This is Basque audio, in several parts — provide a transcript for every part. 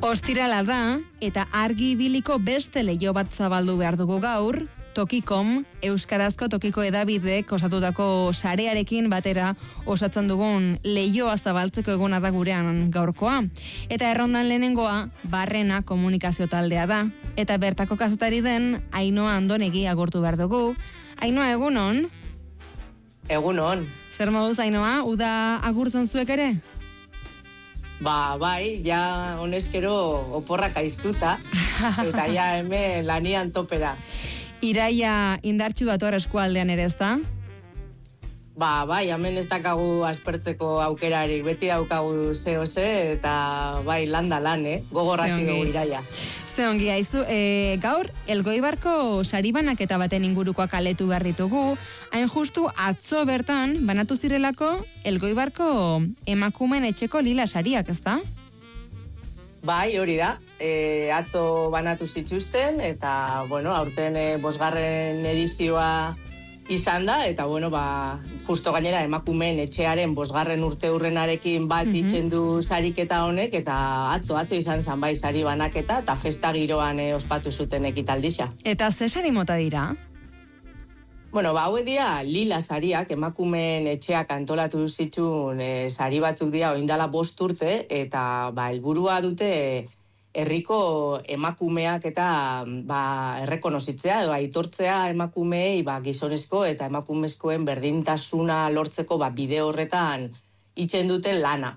Ostirala da, eta argi ibiliko beste leiho bat zabaldu behar dugu gaur, Tokikom, euskarazko tokiko edabidek osatutako sarearekin batera osatzen dugun leihoa zabaltzeko eguna da gurean gaurkoa. Eta errondan lehenengoa, Barrena komunikazio taldea da. Eta bertako kazetari den, Ainhoa Andonegi agurtu behar dugu. Ainhoa, egunon? Egunon. Zer moduz, Ainhoa, uda agurtzen zuek ere? Bai, ja honezkero oporrak aiztuta, eta ja hemen lanian topera. Iraia indartxu bat hor eskualdean ere, ezta? Bai, hemen ez dakagu aspertzeko aukerarik, beti daukagu ze, eta bai, landa lan, gogorrazi dugu iraia. Ze ongi, haizu, gaur, Elgoibarko saribanak eta baten ingurukoak aletu behar ditugu, hain justu atzo bertan, banatu zirelako, Elgoibarko emakumeen etxeko lila sariak, ezta? Bai, hori da, atzo banatu zituzten, eta, aurten 5. edizioa izan da, eta, justo gainera emakumeen etxearen 5. urte hurrenarekin bat itzen du sariketa honek, eta atzo izan zan bai sari banaketa, eta festa giroan ospatu zuten ekitaldisa. Eta ze sari mota dira? Hau dira lila sariak, emakumeen etxeak antolatu zituen sari batzuk dira oindala 5 urte, eta helburua dute herriko emakumeak eta errekonozitzea edo aitortzea emakumeei gizonezko eta emakumezkoen berdintasuna lortzeko bide horretan itzen duten lana.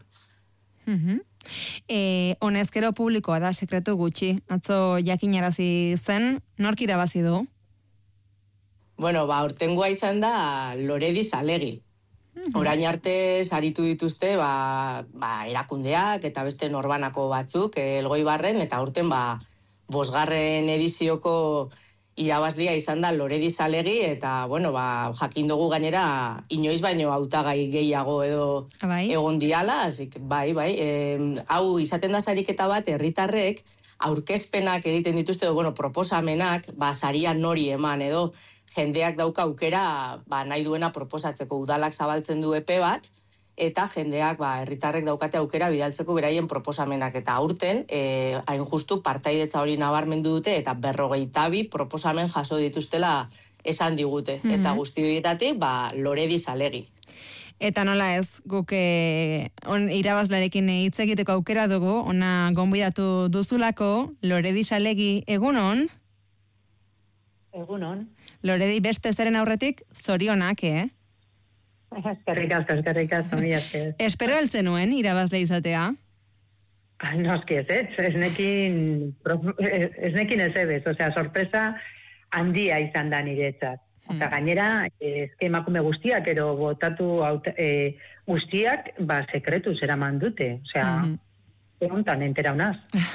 Honezkero publikoa da, sekretu gutxi. Atzo jakinarazi zen, nork irabazi du? Hortengoa izan da Loredi Zalegi. Orain arte saritu dituzte erakundeak eta beste norbanako batzuk Elgoibarren, eta aurten 5. edizioko irabazlia izan da Loredi Zalegi, eta jakin dugu gainera inoiz baino hautagai gehiago edo egon diala, bai, hau izaten da sariketa bat herritarrek aurkezpenak egiten dituzte, proposamenak, saria nori eman edo jendeak dauka aukera nahi duena proposatzeko. Udalak zabaltzen du epe bat, eta jendeak herritarrek daukate aukera bidaltzeko beraien proposamenak. Eta aurten, hain justu partaidetza hori nabarmendu dute, eta 52 proposamen jaso dituztela esan digute. Eta guzti horietatik, Loredi Zalegi. Eta nola ez, guk irabazlarekin hitz egiteko aukera dugu, ona gonbidatu duzulako, Loredi Zalegi, egunon? Egunon. Loredi, beste zeren aurretik, zorionak, Eskerrik asko, mila esker. Espero altzen nuen irabazle izatea? Noski ez nekin ez ebez, sorpresa handia izan da niretzat. Gainera, emakume guztiak, ero botatu guztiak, sekretuz eraman dute. Egontan entera honaz.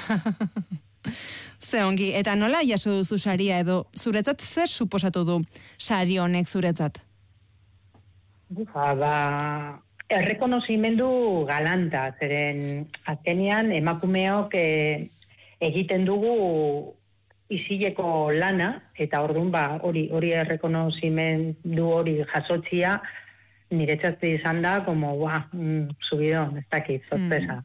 Ze ongi, eta nola jaso duzu saria edo zuretzat zer suposatu du sari honek zuretzat? Errekonozimendu galanta, zeren azkenean emakumeok egiten dugu isileko lana, eta orduan hori errekonozimendu hori jasotzia niretzat izan da, subidon, ez dakit, sorpresa.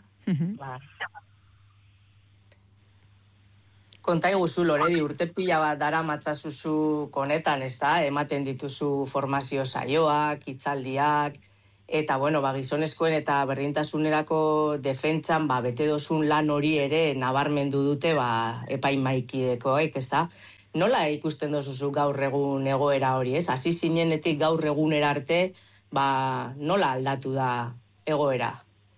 Konta iguzu, Loredi, urte pila bat dara matzazuzu konetan, ez da? Ematen dituzu formazio saioak, hitzaldiak, eta, gizonezkoen eta berdintasunerako defentsan, bete dozun lan hori ere nabarmendu dute, epaimaikidekoek, ez da? Nola ikusten dozuzu gaur egun egoera hori, ez? Hasi zinenetik gaur egunera arte, nola aldatu da egoera?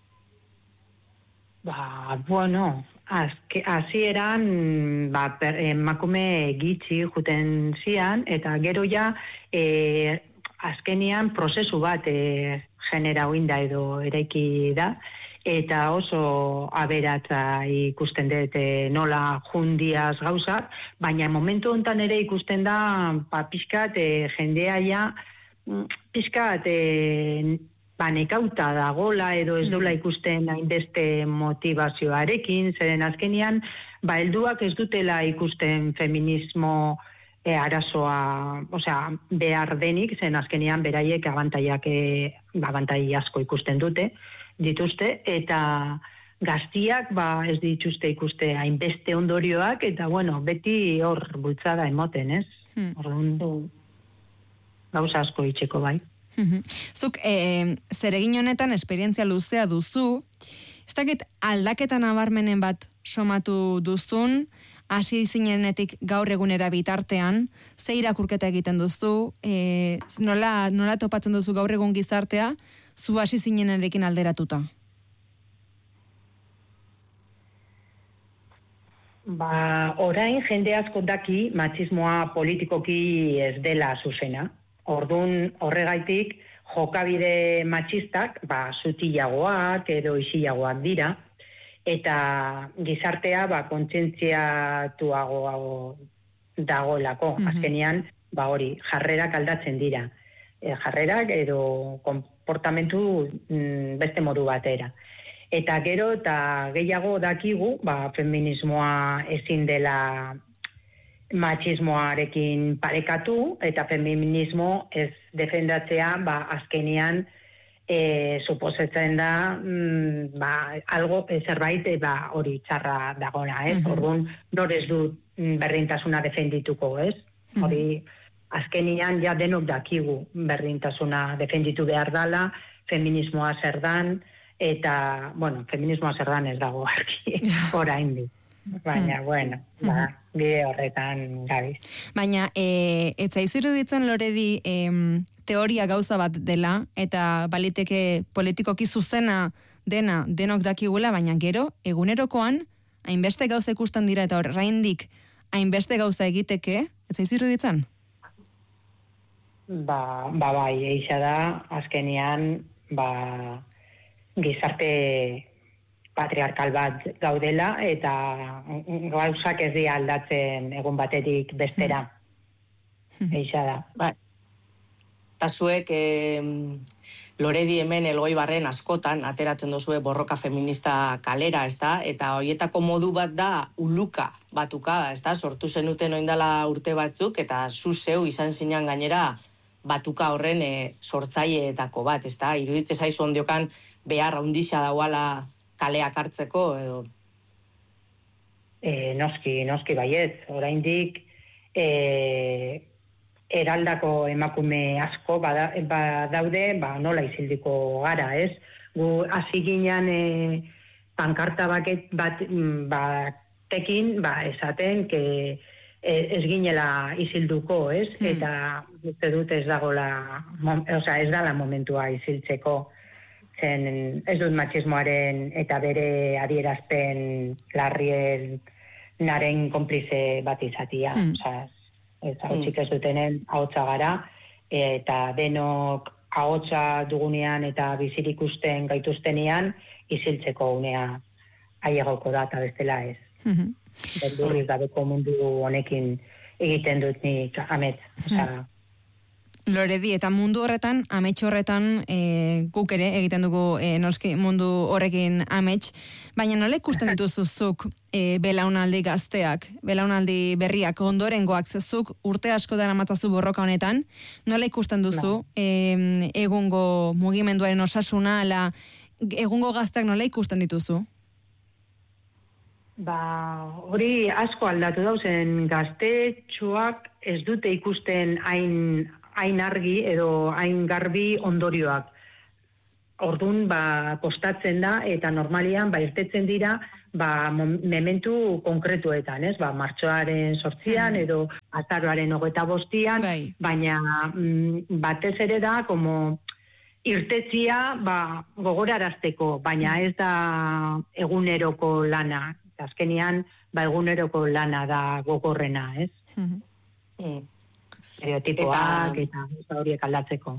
Hasieran emakume gitxi juten zian, eta gero ja azkenian prozesu bat genera oinda edo eraiki da, eta oso aberatza ikusten dut nola jundiaz gauzak, baina momentu honetan ere ikusten da pixkat jendea ja pixkat nekauta dagola edo ez dola ikusten hainbeste motivazioarekin, zeren azkenian helduak ez dutela ikusten feminismo arazoa, behar denik, zen azkenian beraiek abantai asko ikusten dituzte, eta gaztiak ez dituzte ikuste hainbeste ondorioak, eta beti hor bultzada emoten, ez? Orduan, gauza asko itxeko bai. Zuk, zeregin honetan esperientzia luzea duzu, ez dakit aldaketa nabarmenen bat somatu duzun, hasi zinenetik gaur egunera bitartean, ze irakurketa egiten duzu, nola topatzen duzu gaur egun gizartea, zu hasi zinenerekin alderatuta? Orain jende asko daki matxismoa politikoki ez dela zuzena. Orduan horregaitik jokabide matxistak zutilagoak edo isilagoak dira, eta gizartea kontzientziatuago dagoelako. Azkenean, hori, jarrerak aldatzen dira. Jarrerak edo konportamentu beste modu batera. Eta gero eta gehiago dakigu, feminismoa ezin dela matxismoarekin parekatu, eta feminismo ez defendatzea, azkenean suposatzen da zerbait hori txarra dagoena, ez? Orduan, nor ez du berdintasuna defendituko, ez? Hori, azkenean ja denok dakigu berdintasuna defenditu behar dala, feminismoa zer dan, eta, feminismoa zer dan ez dago argi, oraindik. Baina, bide horretan gabiz. Baina, ez zaizu iruditzen, Loredi, teoria gauza bat dela, eta baliteke politikoki zuzena dena denok dakigula, baina gero, egunerokoan, hainbeste gauza ikusten dira, eta oraindik hainbeste gauza egiteke, ez zaizu iruditzen? Bai, eixa da, azkenean, gizarte patriarkal bat gaudela, eta gauzak ez dira aldatzen egun batetik bestera. Eixa da. Eta zuek, Loredi hemen Elgoibarren askotan, ateratzen duzue borroka feminista kalera, ez da? Eta horietako modu bat da uluka batuka, ez da? Sortu zenuten oindala urte batzuk, eta zu zeu izan zinean gainera batuka horren sortzaileetako bat, ez da? Iruditze zaizu ondiokan behar handixa dauala kaleak hartzeko, edo? Noski baiet. Oraindik eraldako emakume asko badaude, nola izildiko gara, ez? Gu hasi ginean pankarta batekin, esaten, ez ginela izilduko, ez? Eta uste dut ez dagoela, ez dala momentua iziltzeko, zen ez dut matxismoaren eta bere adierazpen larrienaren konplize bat izatia. Ez hautzik ez dutenen ahotsa gara, eta denok ahotsa dugunean eta bizirik ikusten gaituztenean iziltzeko unea ailegoko da eta bestela ez. Berdurriz gabeko mundu honekin egiten dut nik amets. Loredi, eta mundu horretan, amets horretan, guk ere egiten dugu noski mundu horrekin amets, baina nola ikusten dituzuzuk belaunaldi gazteak, belaunaldi berriak, ondorengoak zezuk, urte asko dara matzazu borroka honetan, nola ikusten duzu egungo mugimenduaren osasuna, egungo gazteak nola ikusten dituzu? Hori asko aldatu dauzen, gaztetxoak ez dute ikusten hain argi edo hain garbi ondorioak. Orduan, kostatzen da, eta normalian, irtetzen dira, mementu konkretuetan, ez? Martxoaren 8an edo azaroaren 25an, baina batez ere da, irtetzia, gogorarazteko, baina ez da eguneroko lana. Azkenean, eguneroko lana da gogorrena, ez? Stereotipoak eta horiek aldatzeko.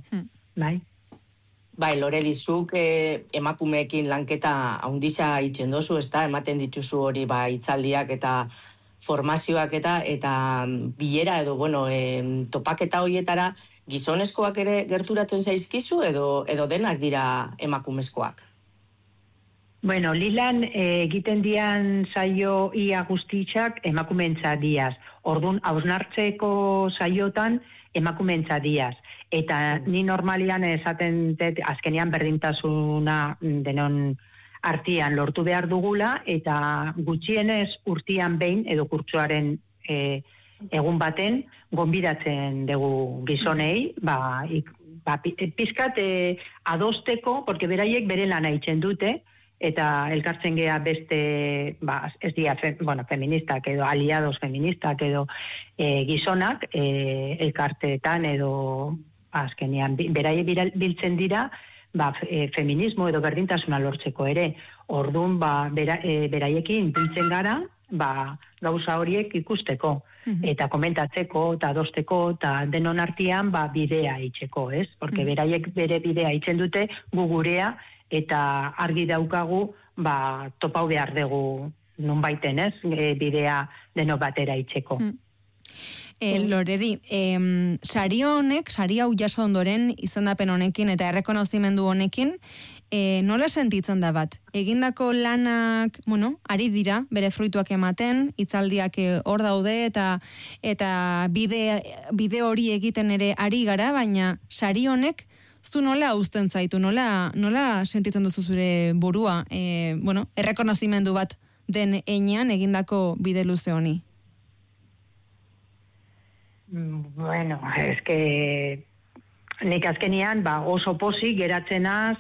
Loredi, zuk emakumeekin lanketa haundisa itxen dozu, ez da? Ematen dituzu hori hitzaldiak eta formazioak eta bilera edo, topaketa horietara gizonezkoak ere gerturatzen zaizkizu edo denak dira emakumezkoak? Lilan egiten dian saio ia guztitzak emakumeentza diaz. Orduan, hausnartzeko saiotan emakumeentza diaz. Eta ni normalian esaten azkenean berdintasuna denon artian lortu behar dugula, eta gutxienez urtian behin, edo kurtsoaren egun baten, gonbidatzen dugu gizonei, pizkat adosteko, porque beraiek bere lana itzen dute, eta elkartzen gea beste, ez dira, feministak edo aliados feministak edo gizonak, elkarteetan edo azkenean beraiek biltzen dira, feminismo edo berdintasuna lortzeko ere. Orduan, beraiekin biltzen gara, gauza horiek ikusteko, eta komentatzeko, eta adosteko, eta denon artean bidea itxeko, ez? Porque beraiek bere bidea itzen dute, gu gurea, eta argi daukagu, topau behar dugu nunbaiten, ez? Bidea deno batera itxeko. Loredi, sari hau jaso ondoren, izendapen honekin eta errekonozimendu honekin, nola sentitzen da bat? Egindako lanak, ari dira, bere fruituak ematen, hitzaldiak hor daude, eta bide hori egiten ere ari gara, baina sari honek, zu nola uzten zaitu, nola sentitzen duzu zure burua, errekonozimendu bat den einean egindako bide luze honi? Bueno, nik azkenian oso pozik geratzenaz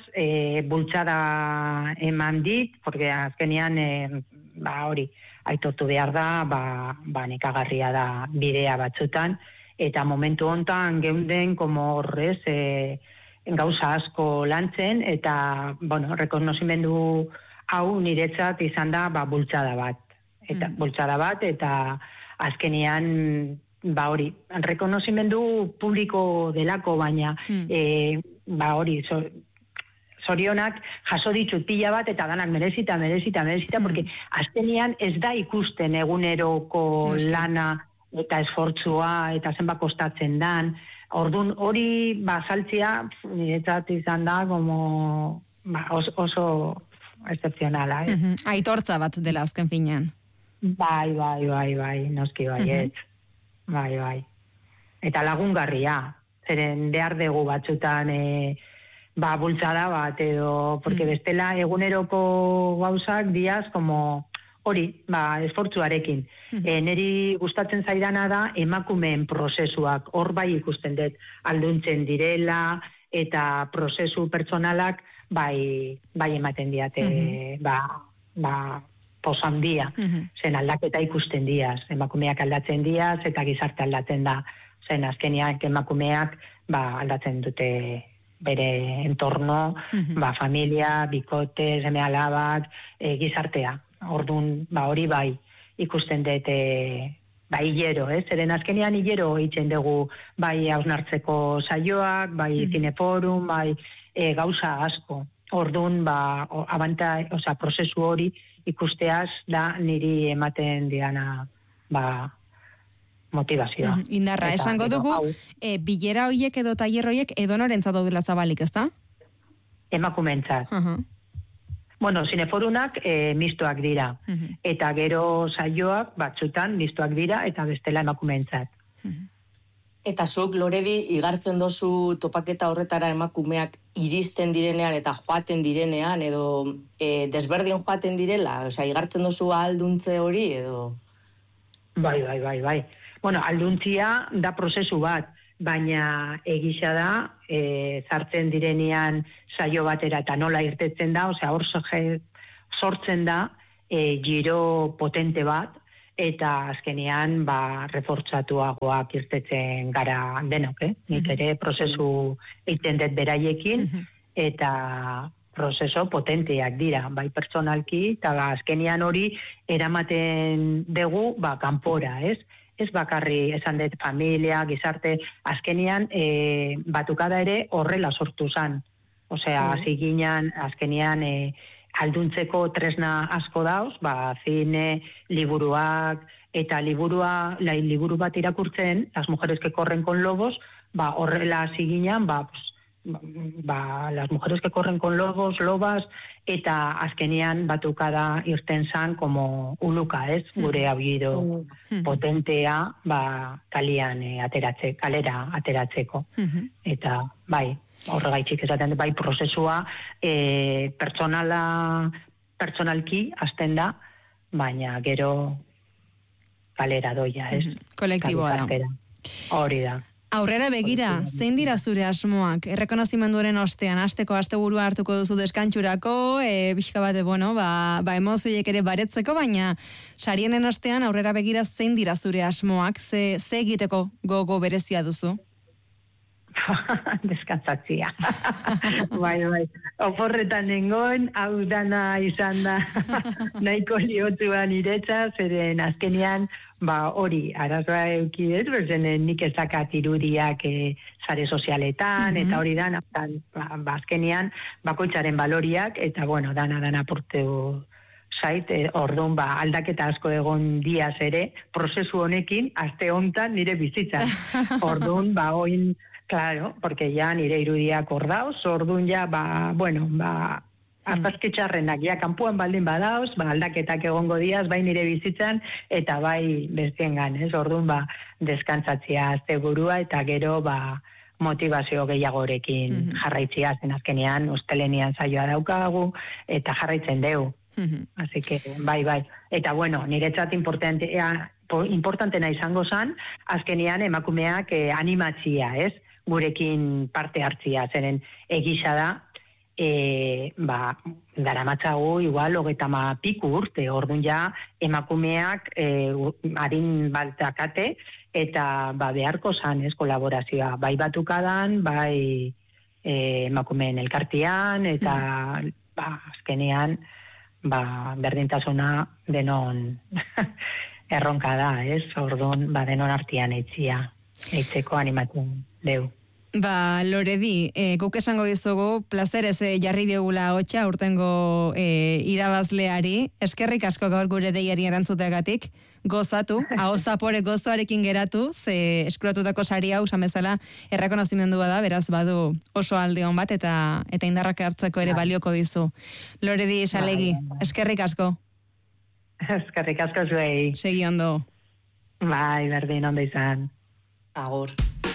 bultzada eman dit, porque azkenian hori aitortu behar da, nekagarria da bidea batzutan, eta momentu hontan geunden como horrez gauza asko lantzen, eta rekonozimendu hau niretzat izan da bultzada bat. Bultzada bat, eta azkenian hori, rekonozimendu publiko delako, baina hori, zorionak jaso ditut pila bat, eta danak merezita, porque azkenean ez da ikusten eguneroko lana eta esfortzua, eta zenba kostatzen dan. Orduan hori saltzia, niretzat izan da, como oso excepcionala. Aitortza bat dela azken finean. Bai, noski baiet. Bai. Eta lagungarria, zeren behar dugu batzutan bultzada bat edo, porque bestela eguneroko gauzak diaz, como hori, esfortzuarekin. Neri gustatzen zaidana da emakumeen prozesuak, hor bai ikusten dut alduntzen direla, eta prozesu pertsonalak bai ematen diate, posan dia, zen aldaketa ikusten diaz, emakumeak aldatzen diaz, eta gizarte aldatzen da, zen azkeniak emakumeak aldatzen dute bere entorno, familia, bikote, seme alabak, gizartea. Orduan, hori bai ikusten dut, hilero, zeren azkenian hilero itzen dugu bai hausnartzeko saioak, bai zineforum, bai gauza asko. Orduan, prozesu hori ikusteaz da niri ematen diana motivazioa. Indarra, esango dugu, bilera hoiek edo tailer hoiek edonorentzat daudela zabalik, ezta? Emakumeentzat. Bueno, zineforunak mistoak dira. Eta gero saioak batzutan mistoak dira eta bestela emakumeentzat. Eta zuk, Loredi, igartzen dozu topaketa horretara emakumeak iristen direnean eta joaten direnean, edo desberdin joaten direla? Osea, igartzen dozu alduntze hori, edo? Bai. Bueno, alduntzia da prozesu bat, baina egisa da, zartzen direnean saio batera eta nola irtetzen da, osea, hor sortzen da giro potente bat, eta azkenean refortzatuagoak irtetzen gara denok, nik ere prozesu egiten dut beraiekin, eta prozeso potenteak dira, bai pertsonalki, eta azkenean hori eramaten dugu kanpora, ez? Ez bakarri esan dut familia, gizarte, azkenean batukada ere horrela sortu zan. Osea, ziginan, azkenean alduntzeko tresna asko dauz, zine, liburuak, eta liburu bat irakurtzen, Las mujeres que corren con lobos, horrela ziginan, las mujeres que corren con lobos, lobas, eta azkenean batukada irten zan como uluka, ez? Gure abido potentea, kalera ateratzeko. Eta, horregaitzik esaten, prozesua pertsonala pertsonalki hasten da, baina gero kalera doia, ez? Kolektiboa da. Hori da. Aurrera begira, zein dira zure asmoak? Errekonozimenduaren ostean, asteburua hartuko duzu deskantxurako, pixka bat, emozioiek ere baretzeko, baina sarienen ostean, aurrera begira, zein dira zure asmoak? Ze egiteko gogo berezia duzu? Deskantzatzia. Bai. Oporretan nengoen, hau dana izan da nahiko liotuan iretza, zeren azkenean, hori, arazoa eukidez, nik ezakat irudiak sare sozialetan, eta hori da, azkenean, bakoitzaren baloriak, eta dana porteu zait, orduan aldaketa asko egon diaz ere, prozesu honekin, aste hontan nire bizitzan. Orduan, oin, claro, porque ya nire irudiak ordauz, orduan ja, arpazketxarrenak, ja, kanpuan baldin badauz, aldaketak egongo diaz, bai nire bizitzan, eta bai bestiengan, ez? Orduan, deskantzatzia asteburua, eta gero, motivazio gehiagorekin jarraitzia, zen azkenean, ustelenian saioa daukagu, eta jarraitzen deu. Así que, bai. Eta, niretzat importantena izango zan, azkenean emakumeak animatzia, ez? Gurekin parte hartzia, zeren egisa da, daramatzagu igual 30 piku urte, orduan ja emakumeak harin baltakate, eta beharko zan, ez, kolaborazioa, bai batukadan, bai emakumeen elkartian, eta azkenean, berdintasuna denon erronka da, ez, orduan, denon artian eitzeko animatzen deu. Loredi, guk esango dizugu, plazerez jarri diogula hotxa urtengo irabazleari, eskerrik asko gaur gure deiari erantzuteagatik, gozatu, aho zapore gozoarekin geratu, ze eskuratutako sari hau, samezala, errekonozimendua da, beraz badu oso alde hon bat, eta indarrak hartzeko ere balioko dizu. Loredi, Salegi, eskerrik asko. Eskerrik asko zuei. Segi ondo. Bai, berdin ondo izan. Agur.